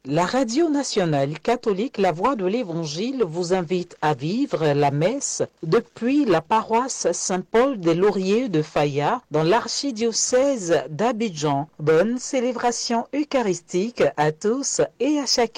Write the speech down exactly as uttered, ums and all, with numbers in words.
La radio nationale catholique La Voix de l'Évangile vous invite à vivre la messe depuis la paroisse Saint-Paul des Lauriers de Faya dans l'archidiocèse d'Abidjan. Bonne célébration eucharistique à tous et à chacun.